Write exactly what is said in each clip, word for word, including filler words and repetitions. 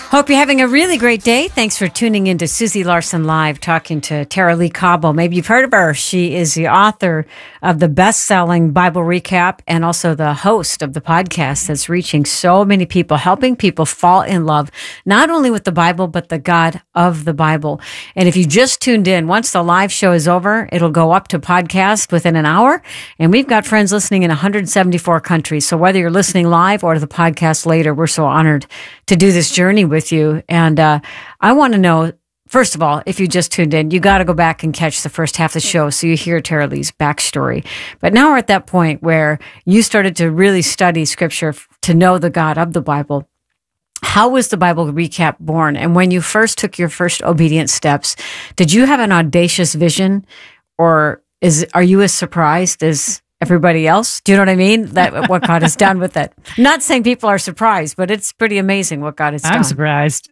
Hope you're having a really great day. Thanks for tuning in to Susie Larson Live, talking to Tara-Leigh Cobble. Maybe you've heard of her. She is the author of the best-selling Bible Recap and also the host of the podcast that's reaching so many people, helping people fall in love, not only with the Bible, but the God of the Bible. And if you just tuned in, once the live show is over, it'll go up to podcast within an hour. And we've got friends listening in one hundred seventy-four countries. So whether you're listening live or to the podcast later, we're so honored to do this journey with you. And uh, I want to know, first of all, if you just tuned in, you got to go back and catch the first half of the show so you hear Tara-Leigh's backstory. But now we're at that point where you started to really study Scripture to know the God of the Bible. How was the Bible Recap born? And when you first took your first obedient steps, did you have an audacious vision, or is are you as surprised as everybody else? Do you know what I mean? That what God has done with it. I'm not saying people are surprised, but it's pretty amazing what God has I'm done. I'm surprised.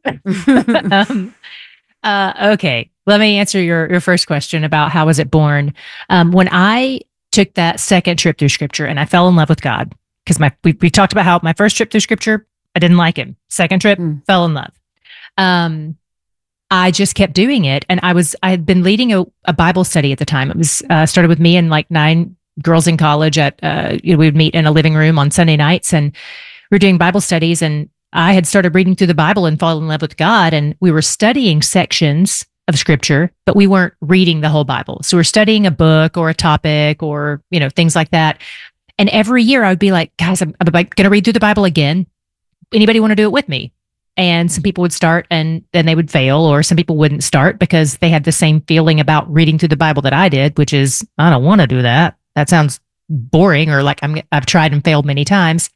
um, uh, okay, let me answer your your first question about how was it born. Um, when I took that second trip through Scripture and I fell in love with God, because my we, we talked about how my first trip through Scripture, I didn't like him. Second trip, mm. fell in love. Um, I just kept doing it, and I was I had been leading a, a Bible study at the time. It was uh, started with me and like nine girls in college. At uh, you know, we would meet in a living room on Sunday nights, and we were doing Bible studies. And I had started reading through the Bible and fallen in love with God. And we were studying sections of Scripture, but we weren't reading the whole Bible. So we're studying a book or a topic or you know things like that. And every year I would be like, guys, I'm, I'm going to read through the Bible again. Anybody want to do it with me? And some people would start and then they would fail, or some people wouldn't start because they had the same feeling about reading through the Bible that I did, which is, I don't want to do that. That sounds boring, or like I'm, I've tried and failed many times.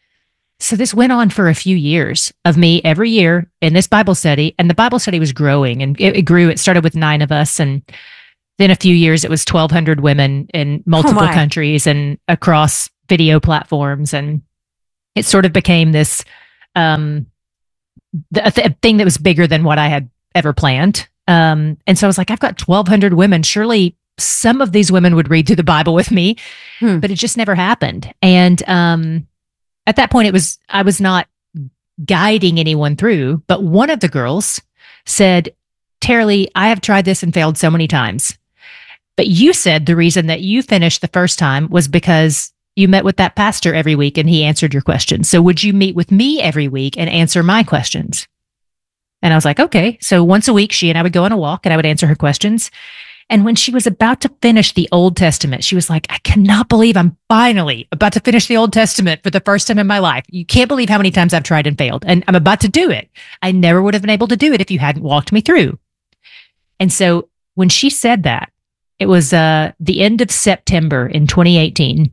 So this went on for a few years of me every year in this Bible study, and the Bible study was growing, and it, it grew. It started with nine of us, and then a few years it was twelve hundred women in multiple oh countries and across video platforms, and it sort of became this um, the, a th- thing that was bigger than what I had ever planned. Um, and so I was like, I've got twelve hundred women. Surely some of these women would read through the Bible with me, hmm. but it just never happened. And um, at that point, it was I was not guiding anyone through, but one of the girls said, Tara-Leigh, I have tried this and failed so many times. But you said the reason that you finished the first time was because you met with that pastor every week and he answered your questions. So would you meet with me every week and answer my questions? And I was like, okay. So once a week, she and I would go on a walk and I would answer her questions. And when she was about to finish the Old Testament, she was like, I cannot believe I'm finally about to finish the Old Testament for the first time in my life. You can't believe how many times I've tried and failed, and I'm about to do it. I never would have been able to do it if you hadn't walked me through. And so when she said that, it was uh, the end of September in twenty eighteen.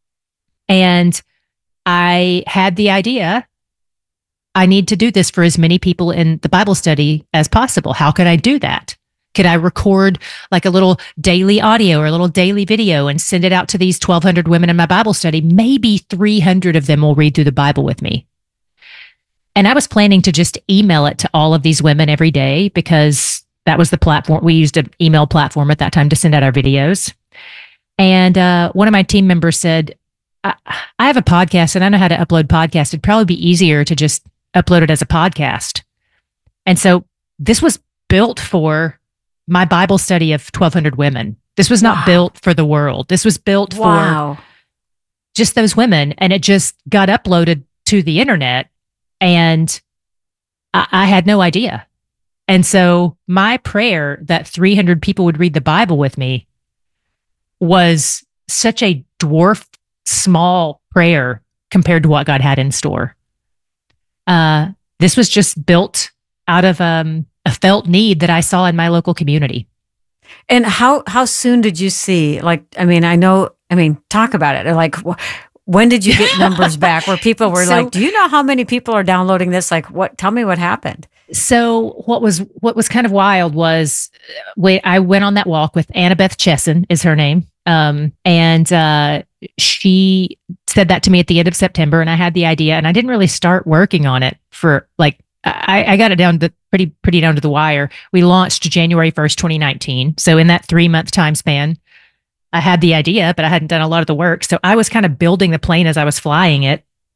And I had the idea, I need to do this for as many people in the Bible study as possible. How can I do that? Could I record like a little daily audio or a little daily video and send it out to these twelve hundred women in my Bible study? Maybe three hundred of them will read through the Bible with me. And I was planning to just email it to all of these women every day because that was the platform. We used an email platform at that time to send out our videos. And uh, one of my team members said, I, I have a podcast and I know how to upload podcasts. It'd probably be easier to just upload it as a podcast. And so this was built for my Bible study of twelve hundred women. This was not wow. built for the world. This was built wow. for just those women. And it just got uploaded to the internet, and I, I had no idea. And so my prayer that three hundred people would read the Bible with me was such a dwarf small prayer compared to what God had in store. Uh, this was just built out of um, a felt need that I saw in my local community. And how how soon did you see? Like, I mean, I know. I mean, talk about it. Like, wh- when did you get numbers back where people were so, like, "Do you know how many people are downloading this?" Like, what? Tell me what happened. So what was what was kind of wild was, wait, I went on that walk with Annabeth Chesson, is her name, um, and uh, she said that to me at the end of September, and I had the idea, and I didn't really start working on it for like. I, I got it down to pretty, pretty down to the wire. We launched January first, twenty nineteen. So in that three month time span, I had the idea, but I hadn't done a lot of the work. So I was kind of building the plane as I was flying it.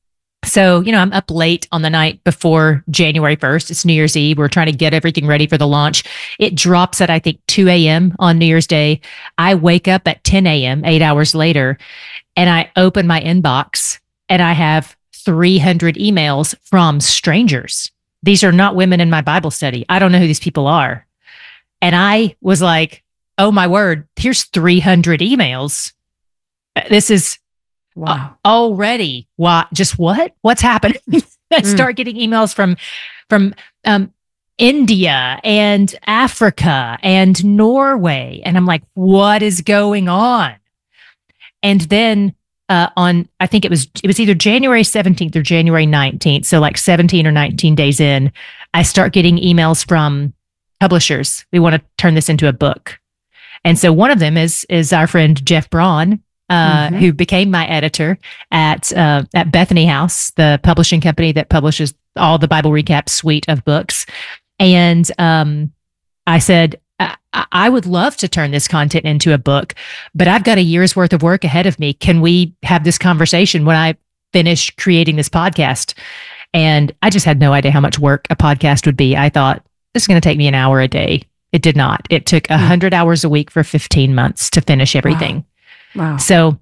So, you know, I'm up late on the night before January first. It's New Year's Eve. We're trying to get everything ready for the launch. It drops at, I think, two a.m. on New Year's Day. I wake up at ten a.m., eight hours later, and I open my inbox and I have three hundred emails from strangers. These are not women in my Bible study. I don't know who these people are. And I was like, oh my word, here's three hundred emails. This is wow. Uh, already what? Just what? What's happening? I start getting emails from from um, India and Africa and Norway, and I'm like, what is going on? And then uh, on, I think it was it was either January seventeenth or January nineteenth, so like seventeen or nineteen days in, I start getting emails from publishers. We want to turn this into a book, and so one of them is is our friend Jeff Braun. Uh, mm-hmm. who became my editor at uh, at Bethany House, the publishing company that publishes all the Bible Recap suite of books. And um, I said, I-, I would love to turn this content into a book, but I've got a year's worth of work ahead of me. Can we have this conversation when I finish creating this podcast? And I just had no idea how much work a podcast would be. I thought, this is going to take me an hour a day. It did not. It took one hundred mm-hmm. hours a week for fifteen months to finish everything. Wow. Wow. So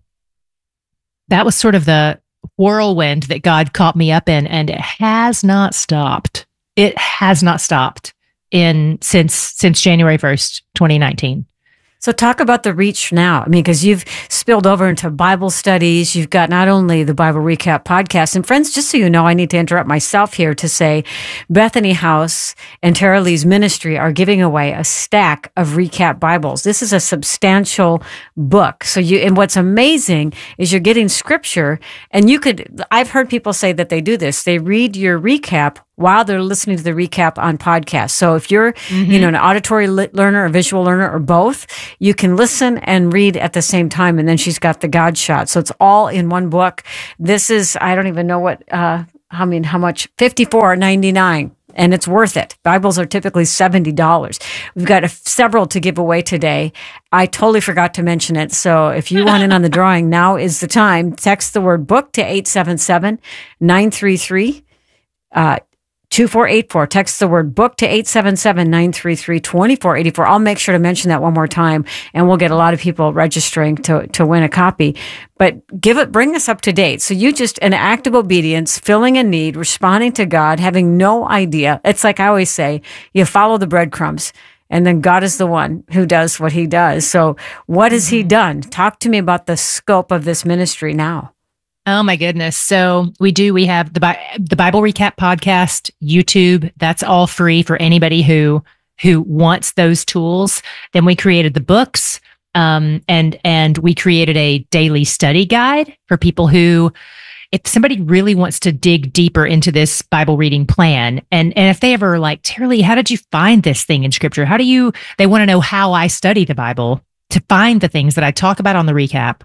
that was sort of the whirlwind that God caught me up in, and it has not stopped. It has not stopped in since since January first, twenty nineteen. So talk about the reach now. I mean, because you've spilled over into Bible studies. You've got not only the Bible Recap podcast. And friends, just so you know, I need to interrupt myself here to say Bethany House and Tara Lee's ministry are giving away a stack of recap Bibles. This is a substantial book. So you, and what's amazing is you're getting scripture, and you could, I've heard people say that they do this. They read your recap while they're listening to the recap on podcast. So if you're, mm-hmm. you know, an auditory learner, a visual learner, or both, you can listen and read at the same time. And then she's got the God shot. So it's all in one book. This is, I don't even know what, uh, I mean, how much, fifty-four ninety-nine. And it's worth it. Bibles are typically seventy dollars. We've got a, several to give away today. I totally forgot to mention it. So if you want in on the drawing, now is the time. Text the word book to eight seven seven, nine three three, uh, two four eight four. Text the word book to eight seven seven, nine three three, two four eight four. I'll make sure to mention that one more time, and we'll get a lot of people registering to, to win a copy. But give it, bring us up to date. So you just, an act of obedience, filling a need, responding to God, having no idea. It's like I always say, you follow the breadcrumbs, and then God is the one who does what he does. So what has mm-hmm. he done? Talk to me about the scope of this ministry now. Oh my goodness. So we do, we have the, Bi- the Bible Recap podcast, YouTube. That's all free for anybody who, who wants those tools. Then we created the books, um, and, and we created a daily study guide for people who, if somebody really wants to dig deeper into this Bible reading plan, and, and if they ever like, Tara Lee, how did you find this thing in scripture? How do you, they want to know how I study the Bible to find the things that I talk about on the recap.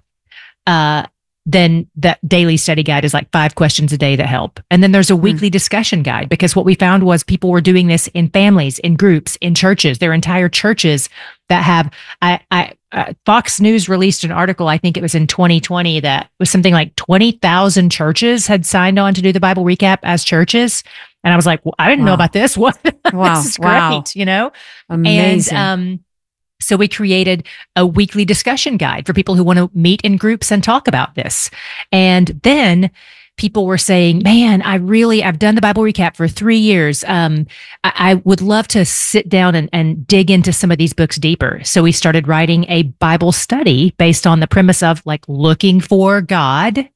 Uh, then that daily study guide is like five questions a day that help. And then there's a weekly mm. discussion guide, because what we found was people were doing this in families, in groups, in churches. There are entire churches that have, I, I, uh, Fox News released an article, I think it was in twenty twenty, that was something like twenty thousand churches had signed on to do the Bible Recap as churches. And I was like, well, I didn't wow. know about this. What? Wow. This is great, wow. you know? Amazing. And, um, so we created a weekly discussion guide for people who want to meet in groups and talk about this. And then people were saying, man, I really, I've done the Bible Recap for three years. Um, I, I would love to sit down and, and dig into some of these books deeper. So we started writing a Bible study based on the premise of like looking for God.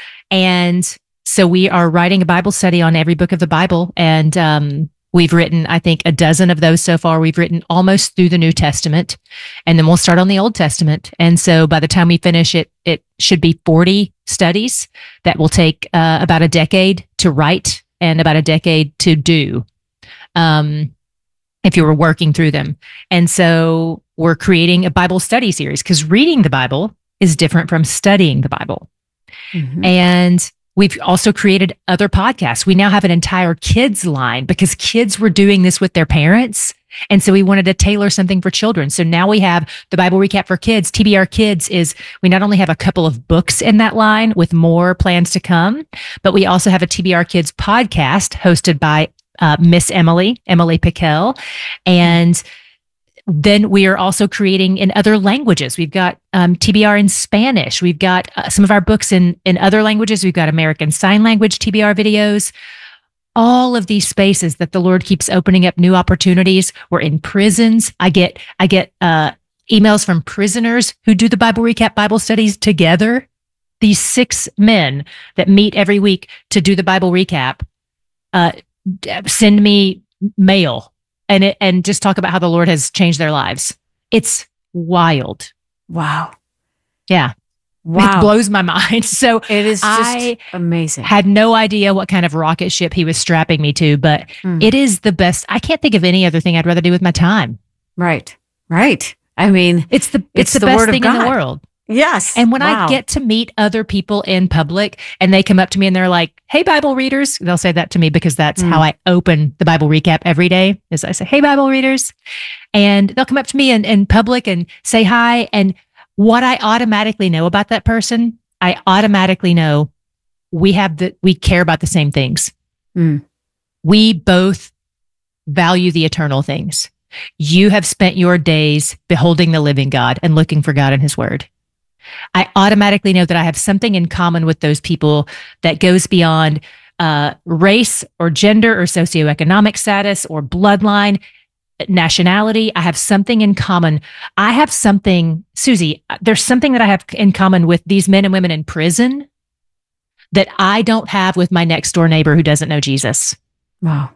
And so we are writing a Bible study on every book of the Bible. And, um, we've written, I think, a dozen of those so far. We've written almost through the New Testament, and then we'll start on the Old Testament. And so by the time we finish it, it should be forty studies that will take uh, about a decade to write and about a decade to do, um, if you were working through them. And so we're creating a Bible study series, because reading the Bible is different from studying the Bible. Mm-hmm. And we've also created other podcasts. We now have an entire kids line, because kids were doing this with their parents, And so we wanted to tailor something for children. So now we have the Bible Recap for Kids. T B R Kids is, we not only have a couple of books in that line with more plans to come, but we also have a T B R Kids podcast hosted by uh, Miss Emily, Emily Piquel. And then we are also creating in other languages. We've got um, T B R in Spanish. We've got uh, some of our books in, in other languages. We've got American Sign Language T B R videos. All of these spaces that the Lord keeps opening up new opportunities. We're in prisons. I get I get uh, emails from prisoners who do the Bible Recap Bible studies together. These six men that meet every week to do the Bible Recap uh, send me mail. And it, and just talk about how the Lord has changed their lives. It's wild. Wow. Yeah. Wow. It blows my mind. So it is just I amazing. Had no idea what kind of rocket ship he was strapping me to, but mm. it is the best. I can't think of any other thing I'd rather do with my time. Right. Right. I mean, it's the, it's, it's the, the best word thing of God. in the world. Yes. And when wow. I get to meet other people in public and they come up to me and they're like, hey, Bible readers, they'll say that to me because that's mm. how I open the Bible Recap every day is I say, hey, Bible readers. And they'll come up to me in, in public and say hi. And what I automatically know about that person, I automatically know we have the, we care about the same things. Mm. We both value the eternal things. You have spent your days beholding the living God and looking for God in his word. I automatically know that I have something in common with those people that goes beyond uh, race or gender or socioeconomic status or bloodline, nationality. I have something in common. I have something, Susie, there's something that I have in common with these men and women in prison that I don't have with my next door neighbor who doesn't know Jesus. Wow.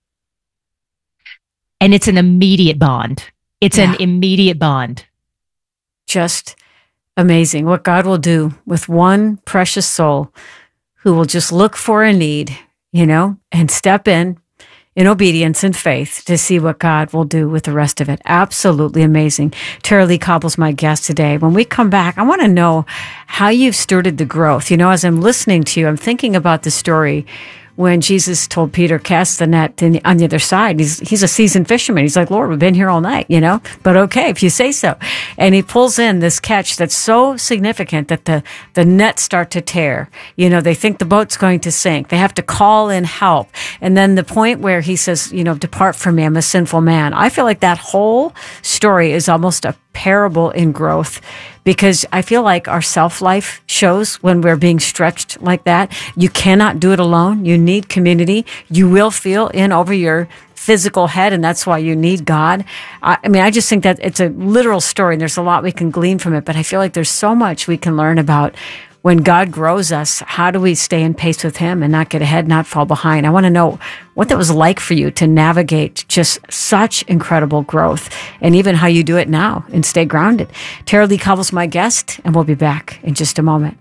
And it's an immediate bond. It's yeah. an immediate bond. Just amazing what God will do with one precious soul who will just look for a need, you know, and step in in obedience and faith to see what God will do with the rest of it. Absolutely amazing. Tara-Leigh Cobble's my guest today. When we come back, I want to know how you've stewarded the growth. You know, as I'm listening to you, I'm thinking about the story when Jesus told Peter, cast the net in, on the other side. He's he's a seasoned fisherman. He's like, Lord, we've been here all night, you know, but okay, if you say so. And he pulls in this catch that's so significant that the, the nets start to tear. You know, they think the boat's going to sink. They have to call in help. And then the point where he says, you know, depart from me, I'm a sinful man. I feel like that whole story is almost a parable in growth, because I feel like our self-life shows when we're being stretched like that. You cannot do it alone. You need community. You will feel in over your physical head, and that's why you need God. I, I mean, I just think that it's a literal story, and there's a lot we can glean from it, but I feel like there's so much we can learn about when God grows us. How do we stay in pace with him and not get ahead, not fall behind? I want to know what that was like for you to navigate just such incredible growth, and even how you do it now and stay grounded. Tara-Leigh Cobble's my guest, and we'll be back in just a moment.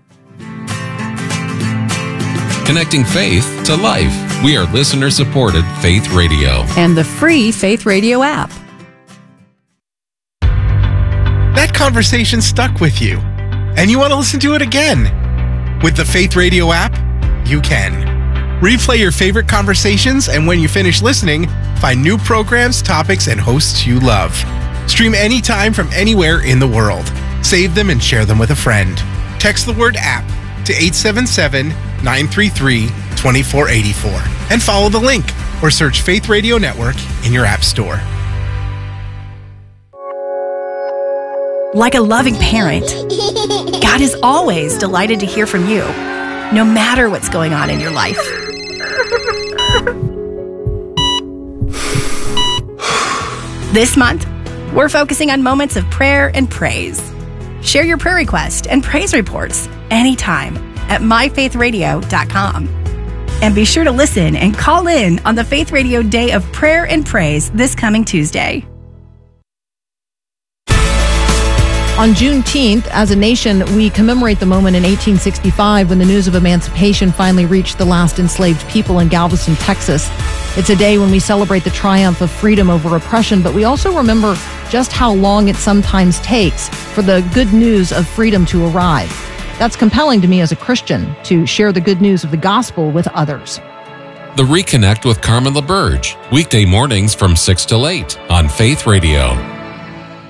Connecting faith to life. We are listener-supported Faith Radio. And the free Faith Radio app. That conversation stuck with you, and you want to listen to it again. With the Faith Radio app, you can. Replay your favorite conversations, and when you finish listening, find new programs, topics, and hosts you love. Stream anytime from anywhere in the world. Save them and share them with a friend. Text the word app to eight seven seven, nine three three, two four eight four and follow the link, or search Faith Radio Network in your app store. Like a loving parent, God is always delighted to hear from you, no matter what's going on in your life. This month, we're focusing on moments of prayer and praise. Share your prayer request and praise reports anytime at my faith radio dot com. And be sure to listen and call in on the Faith Radio Day of Prayer and Praise this coming Tuesday. On Juneteenth, as a nation, we commemorate the moment in eighteen sixty-five when the news of emancipation finally reached the last enslaved people in Galveston, Texas. It's a day when we celebrate the triumph of freedom over oppression, but we also remember just how long it sometimes takes for the good news of freedom to arrive. That's compelling to me as a Christian, to share the good news of the gospel with others. The Reconnect with Carmen LaBerge, weekday mornings from six till eight on Faith Radio.